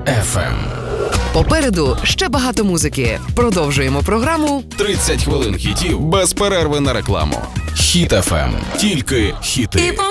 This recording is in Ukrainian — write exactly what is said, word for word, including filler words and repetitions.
еф ем. Попереду ще багато музики. Продовжуємо програму тридцять хвилин хітів без перерви на рекламу. Хіт еф ем. Тільки хіти.